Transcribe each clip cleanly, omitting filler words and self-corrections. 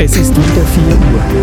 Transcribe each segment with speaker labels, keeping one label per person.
Speaker 1: Es ist wieder 4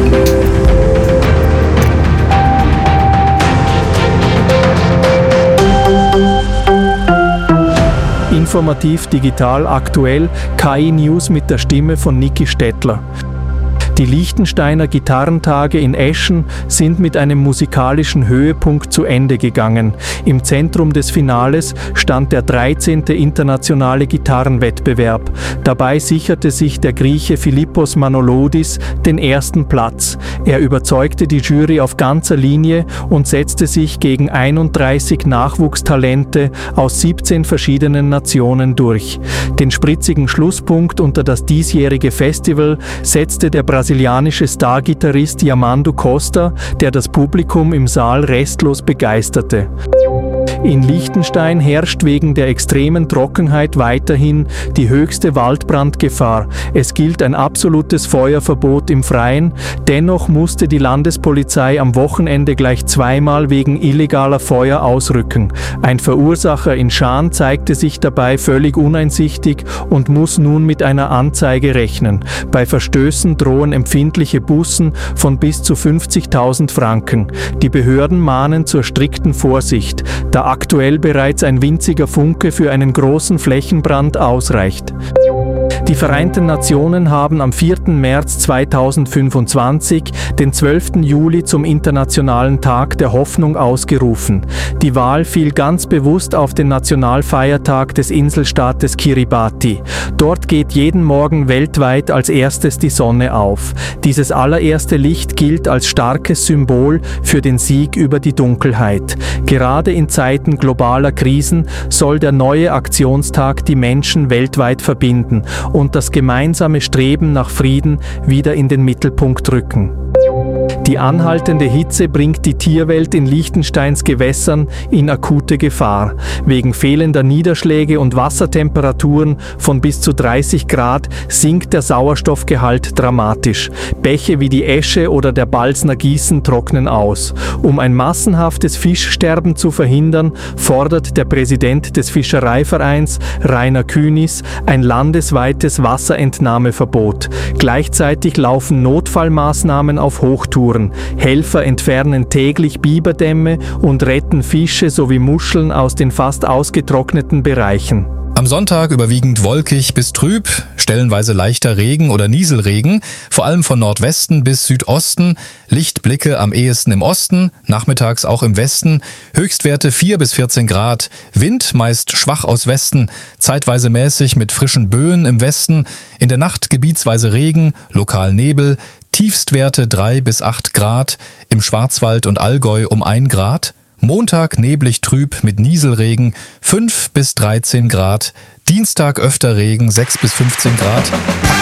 Speaker 1: Uhr. Informativ, digital, aktuell, KI-News mit der Stimme von Niki Stettler. Die Liechtensteiner Gitarrentage in Eschen sind mit einem musikalischen Höhepunkt zu Ende gegangen. Im Zentrum des Finales stand der 13. internationale Gitarrenwettbewerb. Dabei sicherte sich der Grieche Philippos Manolodis den ersten Platz. Er überzeugte die Jury auf ganzer Linie und setzte sich gegen 31 Nachwuchstalente aus 17 verschiedenen Nationen durch. Den spritzigen Schlusspunkt unter das diesjährige Festival setzte der brasilianische Stargitarrist Yamando Costa, der das Publikum im Saal restlos begeisterte. In Liechtenstein herrscht wegen der extremen Trockenheit weiterhin die höchste Waldbrandgefahr. Es gilt ein absolutes Feuerverbot im Freien. Dennoch musste die Landespolizei am Wochenende gleich zweimal wegen illegaler Feuer ausrücken. Ein Verursacher in Schaan zeigte sich dabei völlig uneinsichtig und muss nun mit einer Anzeige rechnen. Bei Verstößen drohen empfindliche Bußen von bis zu 50.000 Franken. Die Behörden mahnen zur strikten Vorsicht, da aktuell bereits ein winziger Funke für einen großen Flächenbrand ausreicht. Die Vereinten Nationen haben am 4. März 2025 den 12. Juli zum Internationalen Tag der Hoffnung ausgerufen. Die Wahl fiel ganz bewusst auf den Nationalfeiertag des Inselstaates Kiribati. Dort geht jeden Morgen weltweit als erstes die Sonne auf. Dieses allererste Licht gilt als starkes Symbol für den Sieg über die Dunkelheit. Gerade in Zeiten globaler Krisen soll der neue Aktionstag die Menschen weltweit verbinden und das gemeinsame Streben nach Frieden wieder in den Mittelpunkt rücken. Die anhaltende Hitze bringt die Tierwelt in Liechtensteins Gewässern in akute Gefahr. Wegen fehlender Niederschläge und Wassertemperaturen von bis zu 30 Grad sinkt der Sauerstoffgehalt dramatisch. Bäche wie die Esche oder der Balsner Gießen trocknen aus. Um ein massenhaftes Fischsterben zu verhindern, fordert der Präsident des Fischereivereins, Rainer Künis, ein landesweites Wasserentnahmeverbot. Gleichzeitig laufen Notfallmaßnahmen auf Hochtouren. Helfer entfernen täglich Biberdämme und retten Fische sowie Muscheln aus den fast ausgetrockneten Bereichen.
Speaker 2: Am Sonntag überwiegend wolkig bis trüb, stellenweise leichter Regen oder Nieselregen, vor allem von Nordwesten bis Südosten, Lichtblicke am ehesten im Osten, nachmittags auch im Westen, Höchstwerte 4 bis 14 Grad, Wind meist schwach aus Westen, zeitweise mäßig mit frischen Böen im Westen, in der Nacht gebietsweise Regen, lokal Nebel, Tiefstwerte 3 bis 8 Grad, im Schwarzwald und Allgäu um 1 Grad, Montag neblig trüb mit Nieselregen 5 bis 13 Grad, Dienstag öfter Regen 6 bis 15 Grad.